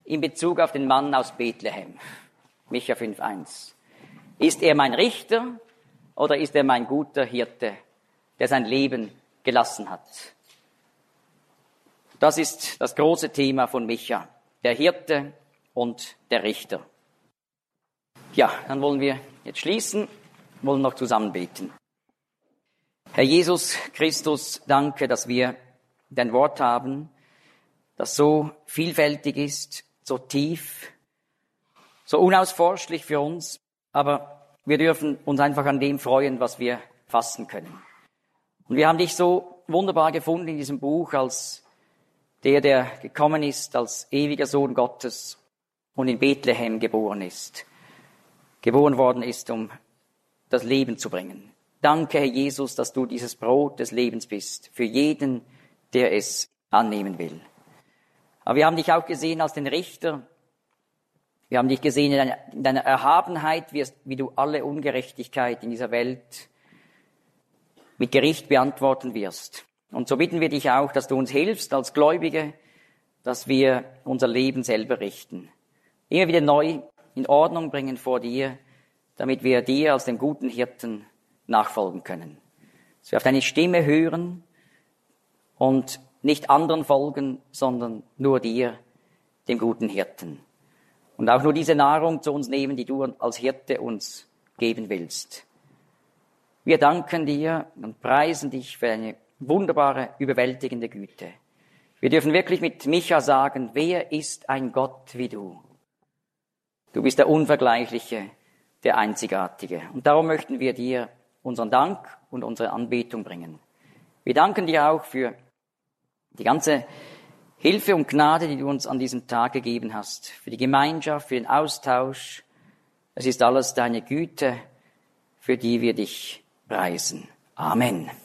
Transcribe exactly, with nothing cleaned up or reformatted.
in Bezug auf den Mann aus Bethlehem. Micha fünf eins. Ist er mein Richter oder ist er mein guter Hirte, der sein Leben gelassen hat? Das ist das große Thema von Micha, der Hirte und der Richter. Ja, dann wollen wir jetzt schließen, wollen noch zusammen beten. Herr Jesus Christus, danke, dass wir dein Wort haben, das so vielfältig ist, so tief, so unausforschlich für uns, aber wir dürfen uns einfach an dem freuen, was wir fassen können. Und wir haben dich so wunderbar gefunden in diesem Buch als der, der gekommen ist, als ewiger Sohn Gottes und in Bethlehem geboren ist, geboren worden ist, um das Leben zu bringen. Danke, Herr Jesus, dass du dieses Brot des Lebens bist, für jeden, der es annehmen will. Aber wir haben dich auch gesehen als den Richter. Wir haben dich gesehen in deiner, in deiner Erhabenheit, wie, es, wie du alle Ungerechtigkeit in dieser Welt mit Gericht beantworten wirst. Und so bitten wir dich auch, dass du uns hilfst als Gläubige, dass wir unser Leben selber richten. Immer wieder neu in Ordnung bringen vor dir, damit wir dir als dem guten Hirten nachfolgen können. Dass wir auf deine Stimme hören und nicht anderen folgen, sondern nur dir, dem guten Hirten. Und auch nur diese Nahrung zu uns nehmen, die du als Hirte uns geben willst. Wir danken dir und preisen dich für deine wunderbare, überwältigende Güte. Wir dürfen wirklich mit Micha sagen, wer ist ein Gott wie du? Du bist der Unvergleichliche, der Einzigartige. Und darum möchten wir dir unseren Dank und unsere Anbetung bringen. Wir danken dir auch für die ganze Hilfe und Gnade, die du uns an diesem Tag gegeben hast, für die Gemeinschaft, für den Austausch. Es ist alles deine Güte, für die wir dich preisen. Amen.